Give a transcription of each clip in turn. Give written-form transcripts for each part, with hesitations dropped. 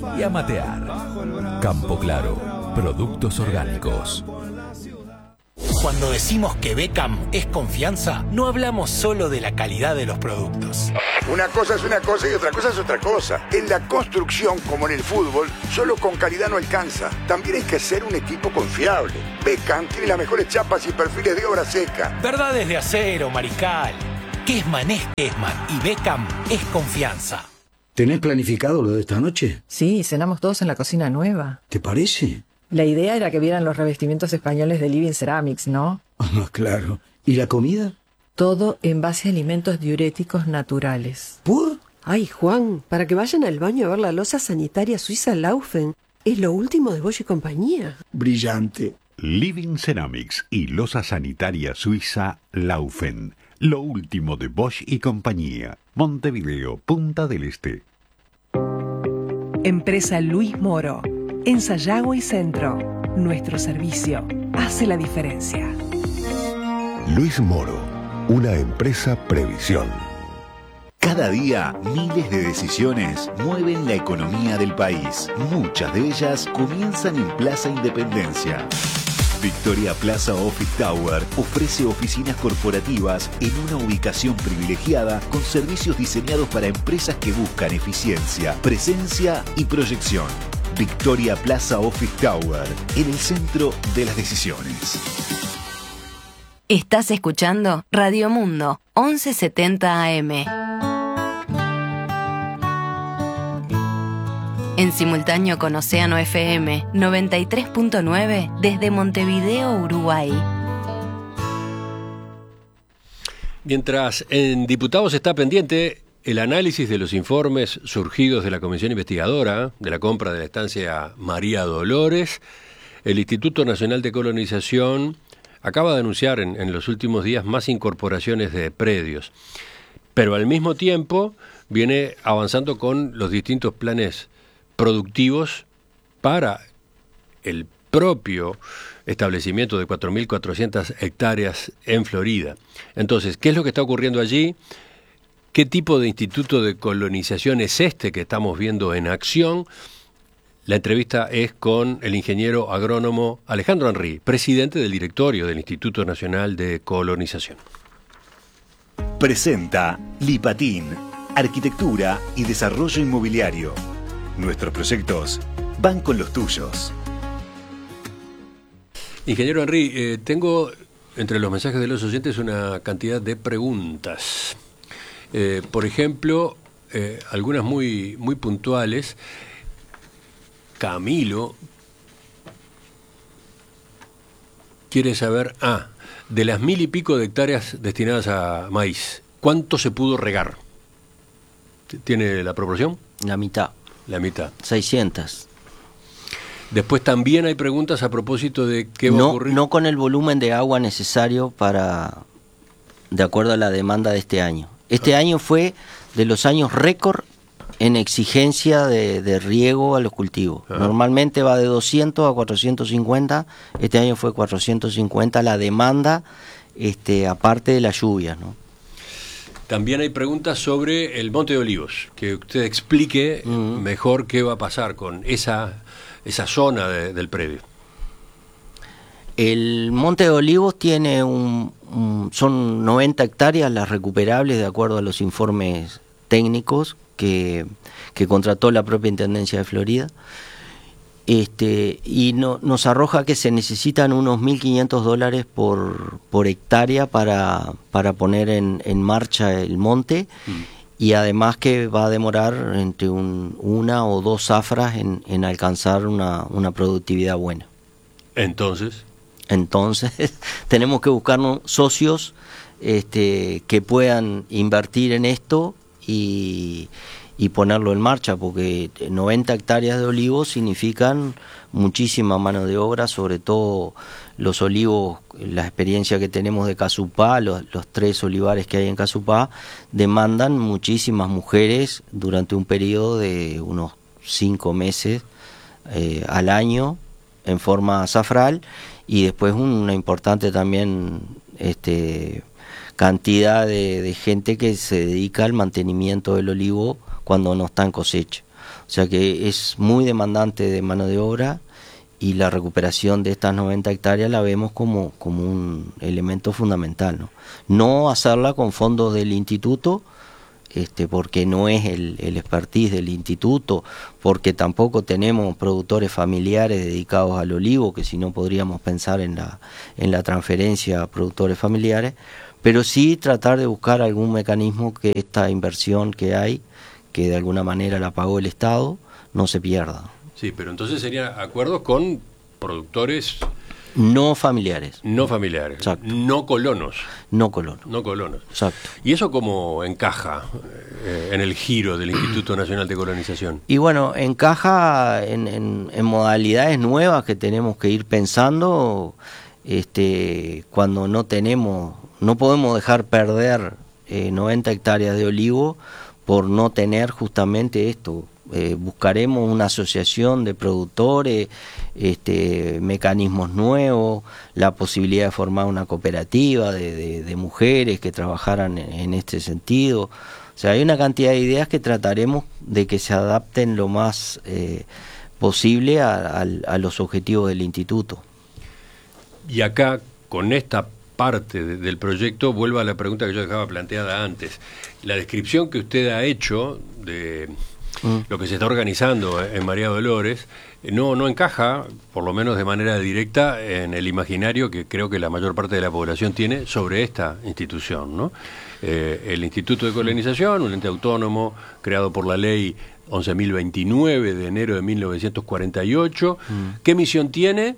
y a matear. Campo Claro, productos orgánicos. Cuando decimos que Beckham es confianza, no hablamos solo de la calidad de los productos. Una cosa es una cosa y otra cosa es otra cosa. En la construcción, como en el fútbol, solo con calidad no alcanza. También hay que ser un equipo confiable. Beckham tiene las mejores chapas y perfiles de obra seca. Verdades de acero, Marical. Kessman es Kessman y Beckham es confianza. ¿Tenés planificado lo de esta noche? Sí, cenamos todos en la cocina nueva. ¿Te parece? La idea era que vieran los revestimientos españoles de Living Ceramics, ¿no? Ah, claro. ¿Y la comida? Todo en base a alimentos diuréticos naturales. ¿Por? Ay, Juan, para que vayan al baño a ver la loza sanitaria suiza Laufen. Es lo último de Bosch y compañía. Brillante. Living Ceramics y loza sanitaria suiza Laufen. Lo último de Bosch y compañía. Montevideo, Punta del Este. Empresa Luis Moro. En Sayago y Centro. Nuestro servicio hace la diferencia. Luis Moro, una empresa Previsión. Cada día, miles de decisiones mueven la economía del país. Muchas de ellas comienzan en Plaza Independencia. Victoria Plaza Office Tower ofrece oficinas corporativas en una ubicación privilegiada con servicios diseñados para empresas que buscan eficiencia, presencia y proyección. Victoria Plaza Office Tower, en el centro de las decisiones. Estás escuchando Radio Mundo, 1170 AM. En simultáneo con Océano FM 93.9 desde Montevideo, Uruguay. Mientras en Diputados está pendiente el análisis de los informes surgidos de la Comisión Investigadora de la compra de la estancia María Dolores, el Instituto Nacional de Colonización acaba de anunciar en los últimos días más incorporaciones de predios, pero al mismo tiempo viene avanzando con los distintos planes productivos para el propio establecimiento de 4.400 hectáreas en Florida. Entonces, ¿qué es lo que está ocurriendo allí? ¿Qué tipo de instituto de colonización es este que estamos viendo en acción? La entrevista es con el ingeniero agrónomo Alejandro Henry, presidente del directorio del Instituto Nacional de Colonización. Presenta Lipatín, Arquitectura y Desarrollo Inmobiliario. Nuestros proyectos van con los tuyos. Ingeniero Henry, tengo entre los mensajes de los oyentes una cantidad de preguntas. Por ejemplo, algunas muy puntuales. Camilo quiere saber, de las 1.000 y pico de hectáreas destinadas a maíz, ¿cuánto se pudo regar? ¿Tiene la proporción? La mitad. La mitad. 600. Después también hay preguntas a propósito de qué va a ocurrir. No con el volumen de agua necesario de acuerdo a la demanda de este año. Este año fue de los años récord en exigencia de riego a los cultivos. Normalmente va de 200 a 450, este año fue 450 la demanda, aparte de las lluvias, ¿no? También hay preguntas sobre el Monte de Olivos, que usted explique mejor qué va a pasar con esa zona del predio. El Monte de Olivos tiene son 90 hectáreas las recuperables de acuerdo a los informes técnicos que contrató la propia Intendencia de Florida, y nos arroja que se necesitan unos $1.500 por hectárea para poner en marcha el monte, y además que va a demorar entre una o dos zafras en alcanzar una productividad buena. Entonces tenemos que buscarnos socios que puedan invertir en esto y ponerlo en marcha, porque 90 hectáreas de olivos significan muchísima mano de obra, sobre todo los olivos, la experiencia que tenemos de Casupá, los 3 olivares que hay en Casupá, demandan muchísimas mujeres durante un periodo de unos 5 meses al año en forma azafral, y después una importante también cantidad de gente que se dedica al mantenimiento del olivo cuando no está en cosecha. O sea que es muy demandante de mano de obra, y la recuperación de estas 90 hectáreas la vemos como un elemento fundamental, ¿no? No hacerla con fondos del instituto, porque no es el expertise del instituto, porque tampoco tenemos productores familiares dedicados al olivo, que si no podríamos pensar en la transferencia a productores familiares, pero sí tratar de buscar algún mecanismo que esta inversión que hay, que de alguna manera la pagó el Estado, no se pierda. Sí, pero entonces serían acuerdos con productores... No familiares. No familiares. Exacto. No colonos. No colonos. No colonos. Exacto. ¿Y eso cómo encaja en el giro del Instituto Nacional de Colonización? Y bueno, encaja en modalidades nuevas que tenemos que ir pensando, cuando no podemos dejar perder 90 hectáreas de olivo por no tener justamente esto. Buscaremos una asociación de productores, mecanismos nuevos, la posibilidad de formar una cooperativa de mujeres que trabajaran en este sentido. O sea, hay una cantidad de ideas que trataremos de que se adapten lo más posible a los objetivos del instituto. Y acá, con esta parte del proyecto, vuelvo a la pregunta que yo dejaba planteada antes. La descripción que usted ha hecho de lo que se está organizando en María Dolores no encaja, por lo menos de manera directa, en el imaginario que creo que la mayor parte de la población tiene sobre esta institución, ¿no? El Instituto de Colonización, un ente autónomo creado por la ley 11.029 de enero de 1948. ¿Qué misión tiene?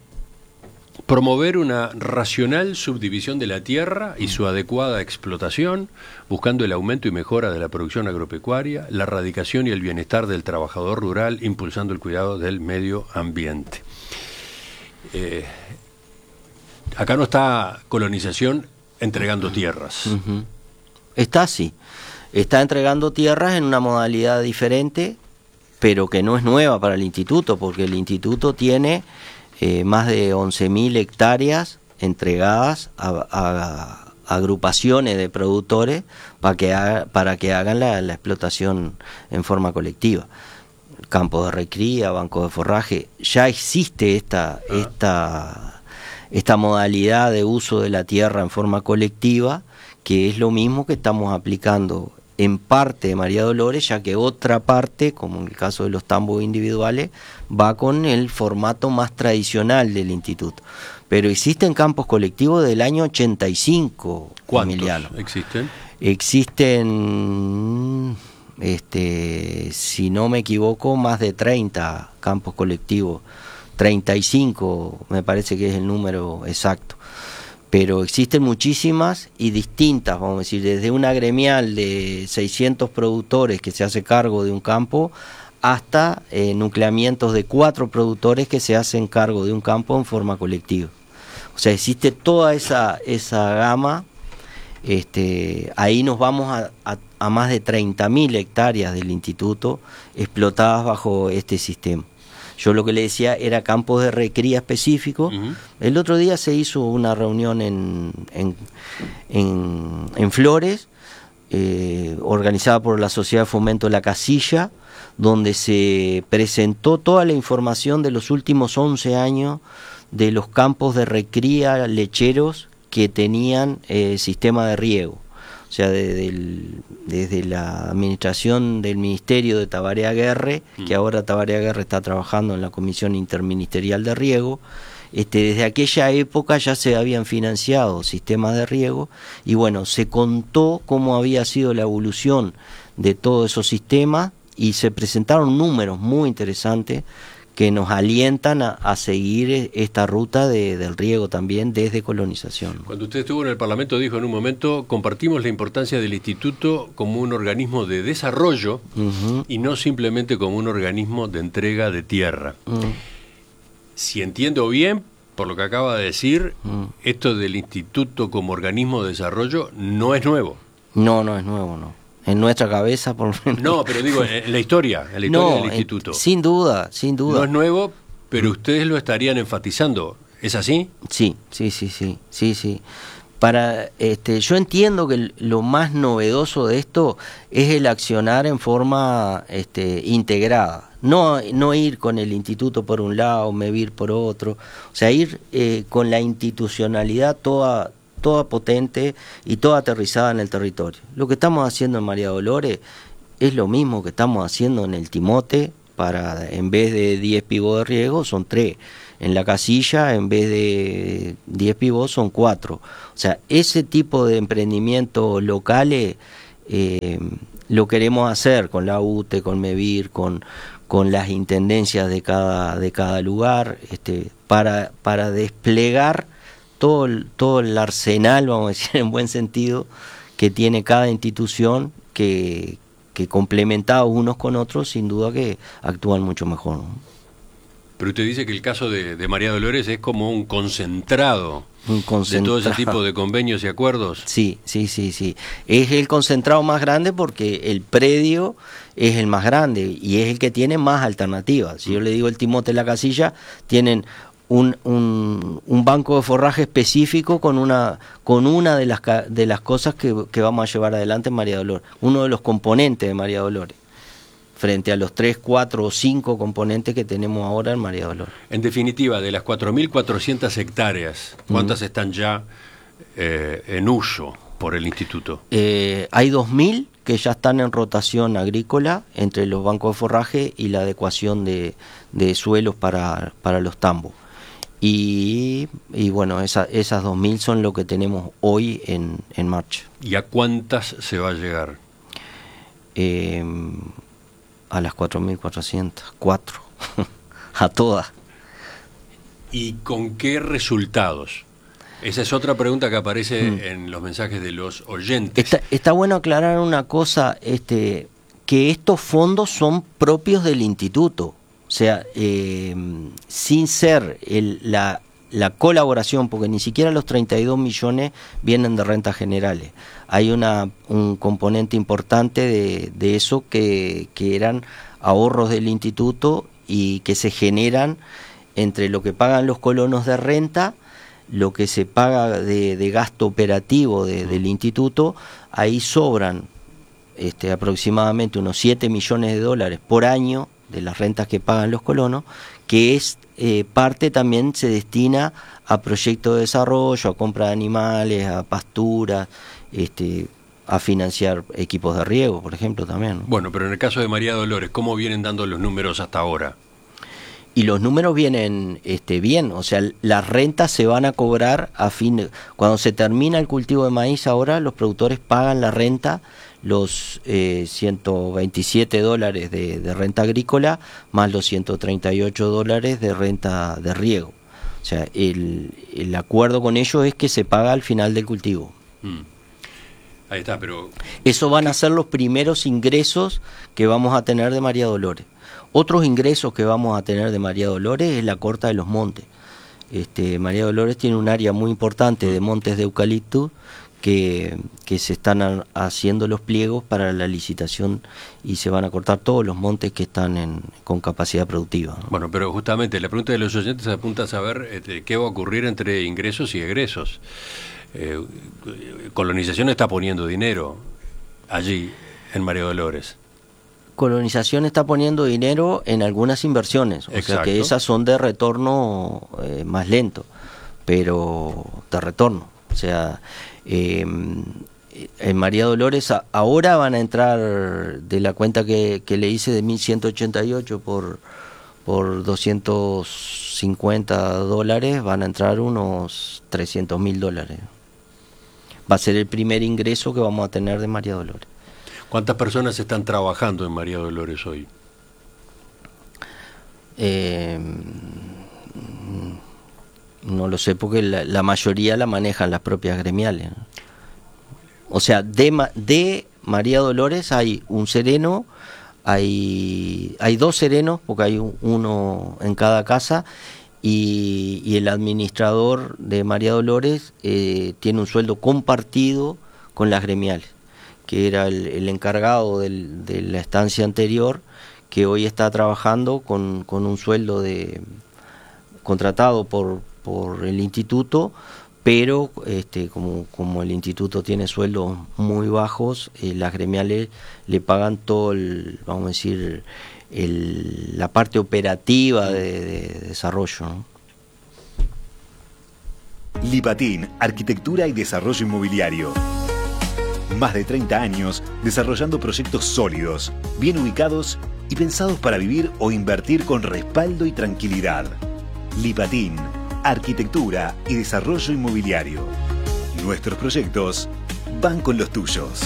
Promover una racional subdivisión de la tierra y su adecuada explotación, buscando el aumento y mejora de la producción agropecuaria, la erradicación y el bienestar del trabajador rural, impulsando el cuidado del medio ambiente. Acá no está colonización entregando tierras. Está así. Está entregando tierras en una modalidad diferente, pero que no es nueva para el instituto, porque el instituto tiene más de 11.000 hectáreas entregadas a agrupaciones de productores para que hagan la explotación en forma colectiva. Campos de recría, bancos de forraje, ya existe esta modalidad de uso de la tierra en forma colectiva, que es lo mismo que estamos aplicando en parte de María Dolores, ya que otra parte, como en el caso de los tambos individuales, va con el formato más tradicional del instituto. Pero existen campos colectivos del año 85, Emiliano. ¿Existen? Existen, si no me equivoco, más de 30 campos colectivos. 35 me parece que es el número exacto. Pero existen muchísimas y distintas, vamos a decir, desde una gremial de 600 productores que se hace cargo de un campo hasta nucleamientos de 4 productores que se hacen cargo de un campo en forma colectiva. O sea, existe toda esa gama. Ahí nos vamos a más de 30.000 hectáreas del instituto explotadas bajo este sistema. Yo lo que le decía era campos de recría específicos. El otro día se hizo una reunión en Flores, organizada por la Sociedad de Fomento de la Casilla, donde se presentó toda la información de los últimos 11 años de los campos de recría lecheros que tenían sistema de riego. O sea, desde la administración del Ministerio de Tabaré Aguerre, que ahora Tabaré Aguerre está trabajando en la Comisión Interministerial de Riego, desde aquella época ya se habían financiado sistemas de riego, y bueno, se contó cómo había sido la evolución de todos esos sistemas, y se presentaron números muy interesantes que nos alientan a seguir esta ruta del riego también desde colonización. Cuando usted estuvo en el Parlamento dijo en un momento: compartimos la importancia del instituto como un organismo de desarrollo y no simplemente como un organismo de entrega de tierra. Si entiendo bien, por lo que acaba de decir, esto del instituto como organismo de desarrollo no es nuevo. No es nuevo, no. En nuestra cabeza, por lo menos. No, pero digo, en la historia del instituto. Sin duda. No es nuevo, pero ustedes lo estarían enfatizando. ¿Es así? Sí. Yo entiendo que lo más novedoso de esto es el accionar en forma integrada, no ir con el instituto por un lado, MEVIR por otro, o sea, ir con la institucionalidad toda potente y toda aterrizada en el territorio. Lo que estamos haciendo en María Dolores es lo mismo que estamos haciendo en el Timote, en vez de 10 pivos de riego son 3. En la Casilla, en vez de 10 pivos, son 4. O sea, ese tipo de emprendimientos locales lo queremos hacer con la UTE, con MEVIR, con las intendencias de cada lugar, para desplegar todo el arsenal, vamos a decir en buen sentido, que tiene cada institución, que complementados unos con otros, sin duda que actúan mucho mejor, ¿no? Pero usted dice que el caso de María Dolores es como un concentrado de todo ese tipo de convenios y acuerdos. Sí. Es el concentrado más grande porque el predio es el más grande y es el que tiene más alternativas. Si yo le digo el Timote de la Casilla, tienen un banco de forraje específico con una de las cosas que vamos a llevar adelante en María Dolores, uno de los componentes de María Dolores, frente a los 3, 4 o 5 componentes que tenemos ahora en María Dolores. En definitiva, de las 4.400 hectáreas, ¿cuántas están ya en uso por el instituto? Hay 2.000 que ya están en rotación agrícola entre los bancos de forraje y la adecuación de suelos para los tambos. Y bueno, esas 2.000 son lo que tenemos hoy en marcha. ¿Y a cuántas se va a llegar? A las 4.400, 4, a todas. ¿Y con qué resultados? Esa es otra pregunta que aparece en los mensajes de los oyentes. Está bueno aclarar una cosa, que estos fondos son propios del instituto, o sea, sin ser la colaboración, porque ni siquiera los 32 millones vienen de rentas generales. Hay un componente importante de eso que eran ahorros del instituto y que se generan entre lo que pagan los colonos de renta, lo que se paga de gasto operativo del instituto. Ahí sobran aproximadamente unos 7 millones de dólares por año de las rentas que pagan los colonos, que es parte también se destina a proyectos de desarrollo, a compra de animales, a pasturas, a financiar equipos de riego, por ejemplo, también, ¿no? Bueno, pero en el caso de María Dolores, ¿cómo vienen dando los números hasta ahora? Y los números vienen bien, o sea, las rentas se van a cobrar cuando se termina el cultivo de maíz. Ahora los productores pagan la renta, los $127 de renta agrícola más los $138 de renta de riego. O sea, el acuerdo con ellos es que se paga al final del cultivo. Ahí está, pero... Eso van a ser los primeros ingresos que vamos a tener de María Dolores. Otros ingresos que vamos a tener de María Dolores es la corta de los montes. María Dolores tiene un área muy importante de montes de eucalipto que se están haciendo los pliegos para la licitación y se van a cortar todos los montes que están con capacidad productiva, ¿no? Bueno, pero justamente la pregunta de los oyentes apunta a saber qué va a ocurrir entre ingresos y egresos. Colonización está poniendo dinero allí en María Dolores. Colonización está poniendo dinero en algunas inversiones, o Exacto. sea que esas son de retorno más lento, pero de retorno. O sea, en María Dolores ahora van a entrar, de la cuenta que le hice de 1.188 por $250, van a entrar unos $300.000. Va a ser el primer ingreso que vamos a tener de María Dolores. ¿Cuántas personas están trabajando en María Dolores hoy? No lo sé, porque la mayoría la manejan las propias gremiales, ¿no? O sea, de María Dolores hay un sereno, hay 2 serenos, porque hay uno en cada casa, y el administrador de María Dolores tiene un sueldo compartido con las gremiales, que era el encargado de la estancia anterior, que hoy está trabajando con un sueldo contratado por el instituto pero como el instituto tiene sueldos muy bajos, las gremiales le pagan todo vamos a decir, la parte operativa de desarrollo, ¿no? Lipatín, Arquitectura y Desarrollo Inmobiliario. Más de 30 años desarrollando proyectos sólidos, bien ubicados y pensados para vivir o invertir con respaldo y tranquilidad. Lipatín, Arquitectura y Desarrollo Inmobiliario. Nuestros proyectos van con los tuyos.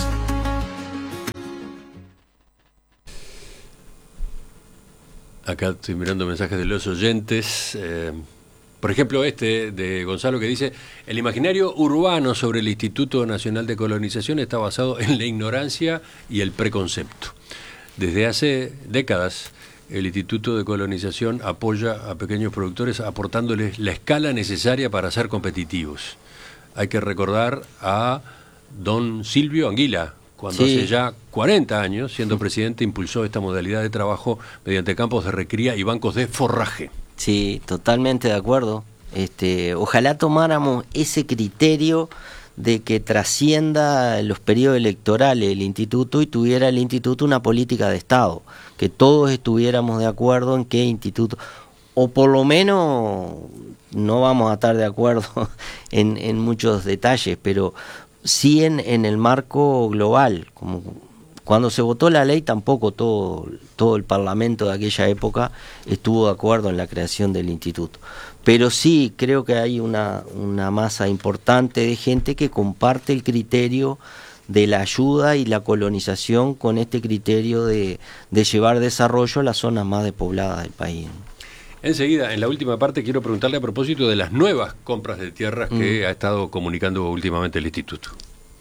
Acá estoy mirando mensajes de los oyentes. Por ejemplo, de Gonzalo, que dice: el imaginario urbano sobre el Instituto Nacional de Colonización está basado en la ignorancia y el preconcepto. Desde hace décadas, el Instituto de Colonización apoya a pequeños productores aportándoles la escala necesaria para ser competitivos. Hay que recordar a don Silvio Anguila, cuando hace ya 40 años, siendo presidente, impulsó esta modalidad de trabajo mediante campos de recría y bancos de forraje. Sí, totalmente de acuerdo. Ojalá tomáramos ese criterio de que trascienda los periodos electorales el instituto y tuviera el instituto una política de Estado, que todos estuviéramos de acuerdo en qué instituto, o por lo menos no vamos a estar de acuerdo en muchos detalles, pero sí en el marco global. Como cuando se votó la ley, tampoco todo el parlamento de aquella época estuvo de acuerdo en la creación del instituto. Pero sí creo que hay una masa importante de gente que comparte el criterio de la ayuda y la colonización con este criterio de llevar desarrollo a las zonas más despobladas del país. Enseguida, en la última parte, quiero preguntarle a propósito de las nuevas compras de tierras que ha estado comunicando últimamente el instituto.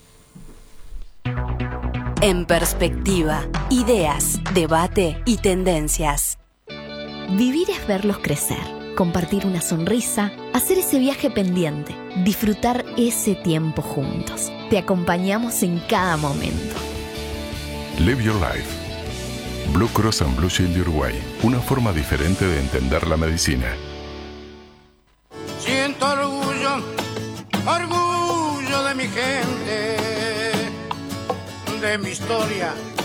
En perspectiva, ideas, debate y tendencias. Vivir es verlos crecer, compartir una sonrisa, hacer ese viaje pendiente, disfrutar ese tiempo juntos. Te acompañamos en cada momento. Live Your Life. Blue Cross and Blue Shield de Uruguay. Una forma diferente de entender la medicina. Siento orgullo de mi gente, de mi historia